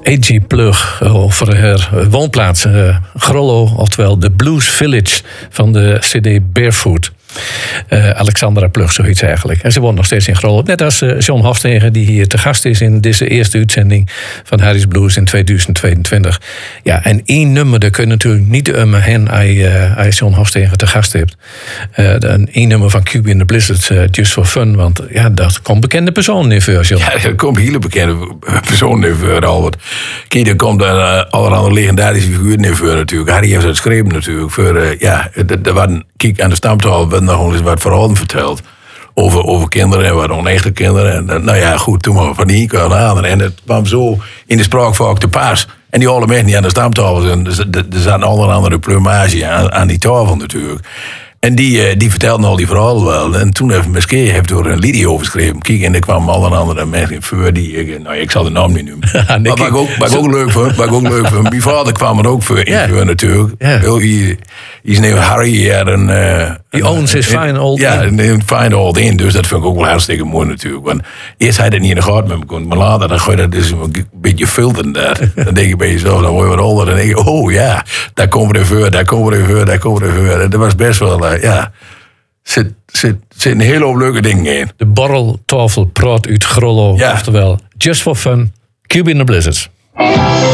A.G. Plug over haar woonplaats Grollo, oftewel de Blues Village van de CD Barefoot. Alexandra Plug, zoiets eigenlijk. En ze woont nog steeds in Grollo. Net als John Hofstegen, die hier te gast is in deze eerste uitzending van Harry's Blues in 2022. Ja, en één nummer, daar kun je natuurlijk niet hen als John Hofstegen te gast hebt. Één nummer van Cube in the Blizzards, Just for Fun. Want ja, dat komt bekende personen in voor, John. Ja, er komt hele bekende personen in voor, Albert. Kijk, er komt allerhande legendarische figuren in voor natuurlijk. Harry heeft het geschreven natuurlijk. Voor, er waren, kijk, aan de stamtafel werd nog eens wat verhalen verteld. Over kinderen en wat onechte kinderen. En nou ja, goed, toen maar van die kwam aan. En het kwam zo in de spraakvalk te pas. En die alle mensen die aan de stamtafel zijn, er zaten allerhande plumage aan die tafel natuurlijk. En die vertelden al die verhalen wel. En toen heeft Mesquet heeft er een liedje over geschreven. Kijk, en er kwamen allerhande mensen in voor die... ik zal de naam niet noemen. Maar wat ik ook leuk vond. Mijn vader kwam er ook voor in voor natuurlijk. Ja. Hij is nu Harry. He owns his fine old inn. Ja, inn. een fine old inn. Dus dat vind ik ook wel hartstikke mooi natuurlijk. Want eerst had hij het niet in de gaten met me kon. Maar later dan ga je dat dus een beetje filteren daar. Dan denk je bij jezelf, dan word je wat ouder. Dan denk je, oh ja, daar komen we er voor. En dat was best wel... zit een hele hoop leuke dingen in. De borreltafel praat uit Grollo, oftewel Just for Fun, Cube in the Blizzards.